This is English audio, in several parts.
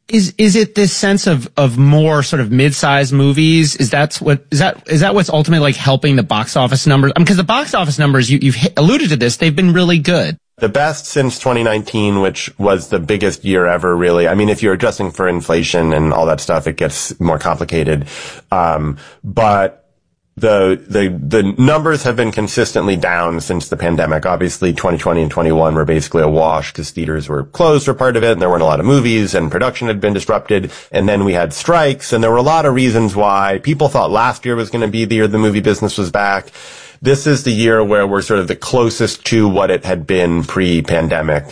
Is it this sense of more sort of mid-sized movies? Is that what's ultimately like helping the box office numbers? Because the box office numbers, you've alluded to this, they've been really good. The best since 2019, which was the biggest year ever, really. I mean, if you're adjusting for inflation and all that stuff, it gets more complicated. But the numbers have been consistently down since the pandemic. Obviously, 2020 and 21 were basically a wash because theaters were closed for part of it and there weren't a lot of movies and production had been disrupted. And then we had strikes and there were a lot of reasons why people thought last year was going to be the year the movie business was back. This is the year where we're sort of the closest to what it had been pre-pandemic.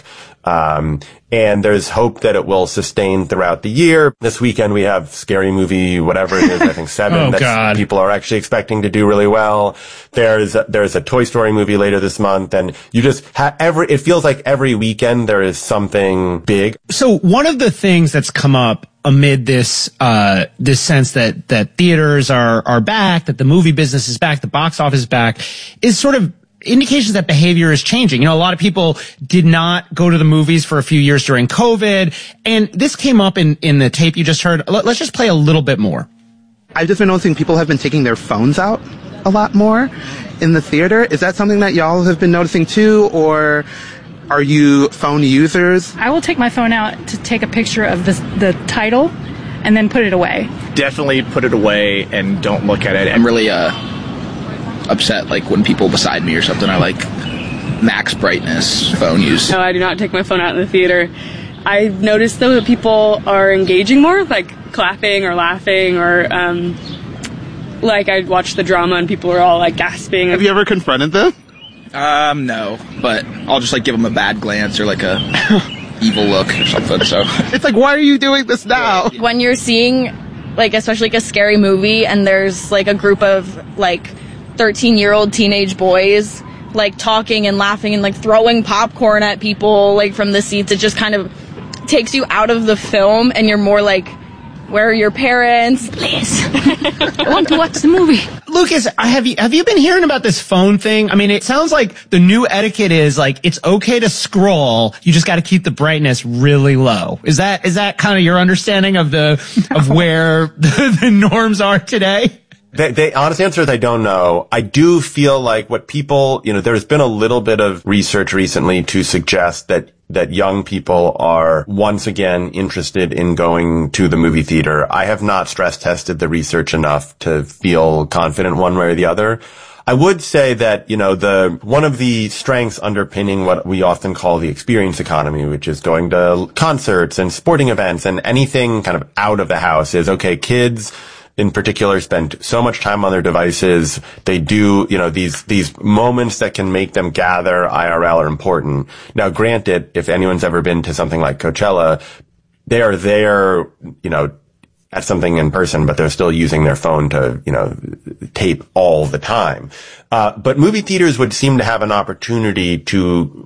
And there's hope that it will sustain throughout the year. This weekend we have Scary Movie, whatever it is, I think 7. God. People are actually expecting to do really well. There's a Toy Story movie later this month, and you just it feels like every weekend there is something big. So one of the things that's come up amid this sense that theaters are back, that the movie business is back, the box office is back, is sort of indications that behavior is changing. You know, a lot of people did not go to the movies for a few years during COVID, and this came up in the tape you just heard. Let's just play a little bit more. I've just been noticing people have been taking their phones out a lot more in the theater. Is that something that y'all have been noticing too, or are you phone users? I will take my phone out to take a picture of the title and then put it away. Definitely put it away and don't look at it. I'm really upset, like when people beside me or something, I like max brightness phone use. No, I do not take my phone out in the theater. I've noticed though that people are engaging more, like clapping or laughing, or like I'd watch the drama and people are all like gasping. Have you ever confronted them? No, but I'll just like give them a bad glance or like a evil look or something. So it's like, why are you doing this now? When you're seeing, like, especially like a scary movie and there's like a group of like 13-year-old teenage boys like talking and laughing and like throwing popcorn at people like from the seats, it just kind of takes you out of the film and you're more like, where are your parents? Please, I want to watch the movie. Lucas, have you been hearing about this phone thing? I mean, it sounds like the new etiquette is like it's okay to scroll, you just got to keep the brightness really low. Is that kind of your understanding of where the norms are today? The honest answer is I don't know. I do feel like what people, there's been a little bit of research recently to suggest that young people are once again interested in going to the movie theater. I have not stress tested the research enough to feel confident one way or the other. I would say that, one of the strengths underpinning what we often call the experience economy, which is going to concerts and sporting events and anything kind of out of the house, is, okay, kids in particular spend so much time on their devices. They do, these moments that can make them gather IRL are important. Now, granted, if anyone's ever been to something like Coachella, they are there, at something in person, but they're still using their phone to, tape all the time. But movie theaters would seem to have an opportunity to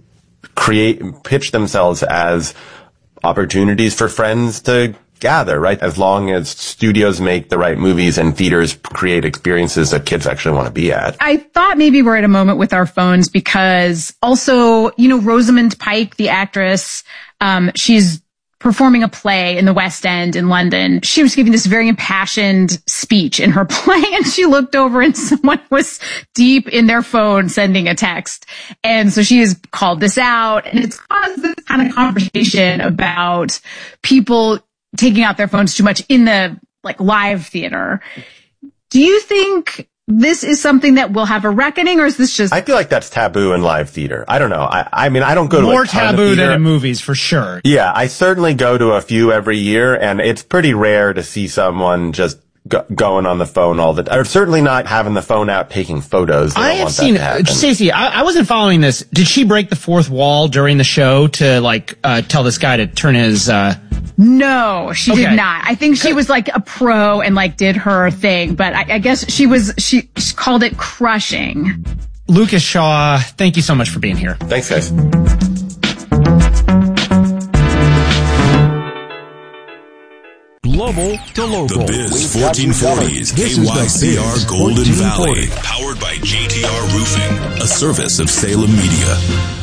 pitch themselves as opportunities for friends to gather, right? As long as studios make the right movies and theaters create experiences that kids actually want to be at. I thought maybe we're at a moment with our phones because also, Rosamund Pike, the actress, she's performing a play in the West End in London. She was giving this very impassioned speech in her play and she looked over and someone was deep in their phone sending a text. And so she has called this out and it's caused this kind of conversation about people taking out their phones too much in the live theater. Do you think this is something that will have a reckoning, or is this just... I feel like that's taboo in live theater. I don't know. I mean, I don't go to more taboo than in movies, for sure. Yeah, I certainly go to a few every year, and it's pretty rare to see someone just going on the phone all the time. Or certainly not having the phone out taking photos. I have seen, Stacey, I wasn't following this. Did she break the fourth wall during the show to tell this guy to turn his, No, she did not. I think she was like a pro and did her thing, but I guess she called it crushing. Lucas Shaw, thank you so much for being here. Thanks, guys. Global to local. The Biz 1440s KYCR Golden Valley. Powered by JTR Roofing, a service of Salem Media.